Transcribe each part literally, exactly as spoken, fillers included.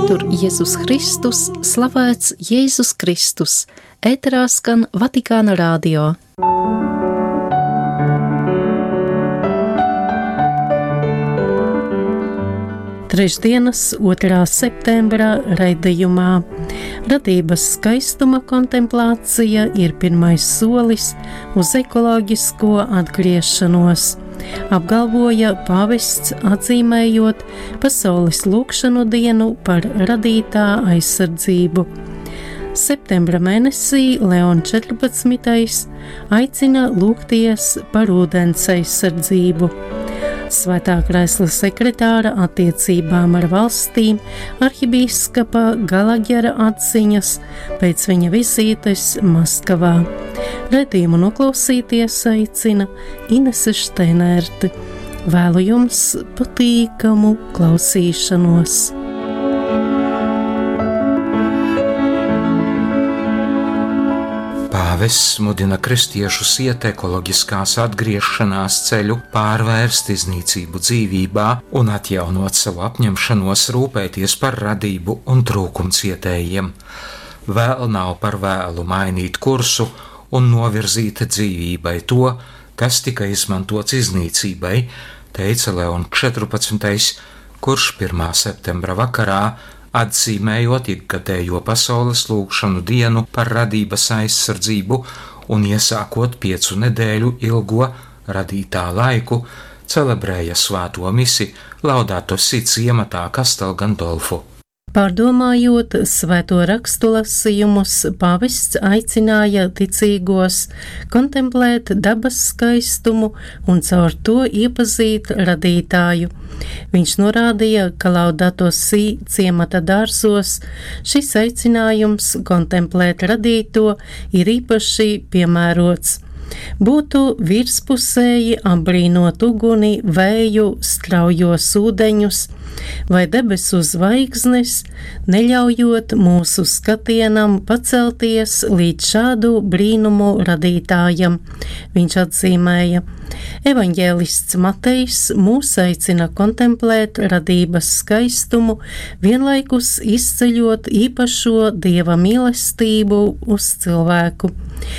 Laudetur Jēzus Kristus, slavēts Jēzus Kristus, ēterā skan Vatikāna radio. Trešdienas, otrā septembra raidījumā radības skaistuma kontemplācija ir pirmais solis uz ekoloģisko atgriešanos, apgalvoja pāvests, atzīmējot pasaules lūgšanu dienu par radītā aizsardzību. Septembra mēnesī Leons četrpadsmitais aicina lūgties par ūdens aizsardzību. Svētā Kresla sekretāra attiecībām ar valstīm arhibīskapa Galaģera atziņas pēc viņa vizītes Maskavā. Raidījumu noklausīties aicina Inese Šteinerte. Vēlu jums patīkamu klausīšanos. Pāvests mudina kristiešus iet ekoloģiskās atgriešanās ceļu, pārvērst iznīcību dzīvībā un atjaunot savu apņemšanos rūpēties par radību un trūkumcietējiem. Vēl nav par vēlu mainīt kursu un novirzīt dzīvībai to, kas tika izmantots iznīcībai, teica Leons četrpadsmitais, kurš pirmā septembra vakarā atzīmējot ikgadējo pasaules lūgšanu dienu par radības aizsardzību un iesākot piecu nedēļu ilgo radītā laiku, celebrēja svēto misi Laudato Si ciematā Castel Gandolfo. Pārdomājot svēto rakstu lasījumus, pāvests aicināja ticīgos kontemplēt dabas skaistumu un caur to iepazīt radītāju. Viņš norādīja, ka Laudato Si ciemata dārzos šis aicinājums kontemplēt radīto ir īpaši piemērots. Būtu virspusēji apbrīnot uguni, vēju, straujos ūdeņus vai debesu zvaigznes, neļaujot mūsu skatienam pacelties līdz šādu brīnumu radītājam, viņš atzīmēja. Evaņģēlists Matejs mūs aicina kontemplēt radības skaistumu, vienlaikus izceļot īpašo Dieva mīlestību uz cilvēku.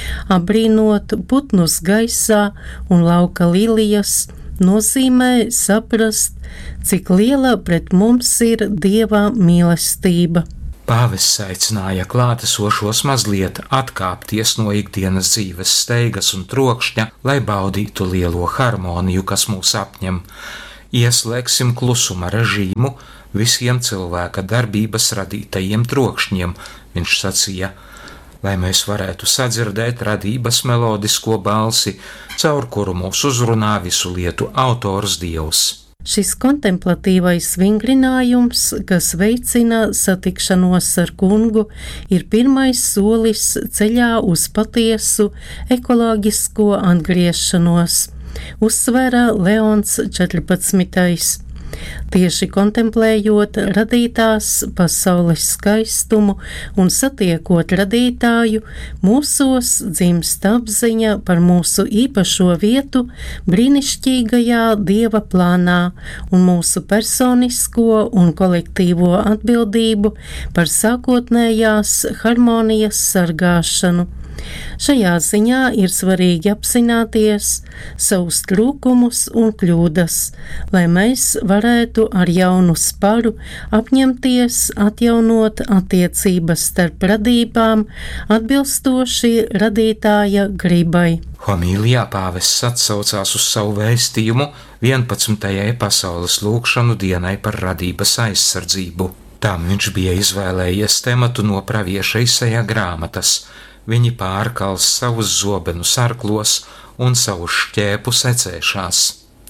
Apbrīnot putnus gaisā un lauka lilijas nozīmē saprast, cik liela pret mums ir Dieva mīlestība. Pāvests aicināja klātesošos mazliet atkāpties no ikdienas dzīves steigas un trokšņa, lai baudītu lielo harmoniju, kas mūs apņem. Ieslēgsim klusuma režīmu visiem cilvēka darbības radītajiem trokšņiem, viņš sacīja, lai mēs varētu sadzirdēt radības melodisko balsi, caur kuru mūs uzrunā visu lietu autors Dievs. Šis kontemplatīvais vingrinājums, kas veicina satikšanos ar kungu, ir pirmais solis ceļā uz patiesu ekoloģisko atgriešanos, uzsvēra Leons četrpadsmitais. Tieši kontemplējot radītās pasaules skaistumu un satiekot radītāju, mūsos dzimst apziņa par mūsu īpašo vietu brīnišķīgajā Dieva plānā un mūsu personisko un kolektīvo atbildību par sākotnējās harmonijas sargāšanu. Šajā ziņā ir svarīgi apzināties savus trūkumus un kļūdas, lai mēs varētu ar jaunu sparu apņemties atjaunot attiecības starp radībām atbilstoši radītāja gribai. Homīlijā pāvests atsaucās uz savu vēstījumu vienpadsmitajai pasaules lūgšanu dienai par radības aizsardzību. Tam viņš bija izvēlējies tematu no pravieša Isaija grāmatas. Viņi pārkals savus zobenus arklos un savus šķēpus ecēšās.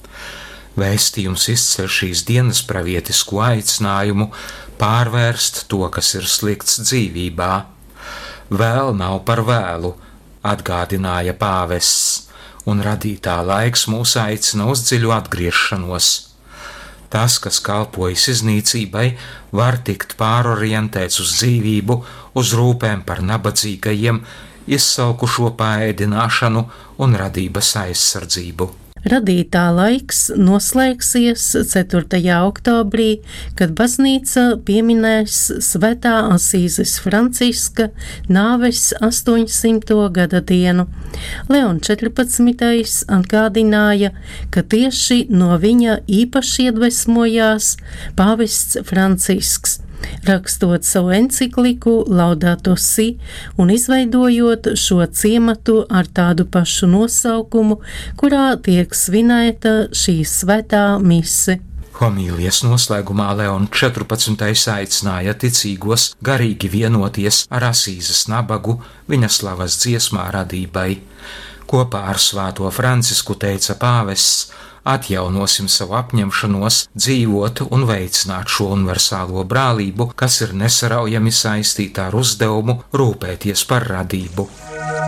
Vēstījums izceļ šīs dienas pravietisko aicinājumu pārvērst to, kas ir slikts dzīvībā. Vēl nav par vēlu, atgādināja pāvests, un radītā laiks mūs aicina uz dziļu atgriešanos. Tas, kas kalpojas iznīcībai, var tikt pārorientēts uz dzīvību, uz rūpēm par nabadzīgajiem, izsalkušo paēdināšanu un radības aizsardzību. Radītā laiks noslēgsies ceturtajā oktobrī, kad baznīca pieminēs Svētā Asīzes Franciska nāves astoņsimto gada dienu. Leons četrpadsmitais atgādināja, ka tieši no viņa īpaši iedvesmojās pāvests Francisks, rakstot savu encikliku Laudato Si un izveidojot šo ciematu ar tādu pašu nosaukumu, kurā tiek svinēta šī svētā mise. Homīlijas noslēgumā Leons četrpadsmitais aicināja ticīgos garīgi vienoties ar Asīzes nabagu viņa slavas dziesmā radībai. Kopā ar Svēto Francisku teica pāvests: atjaunosim savu apņemšanos dzīvot un veicināt šo universālo brālību, kas ir nesaraujami saistīta ar uzdevumu rūpēties par radību.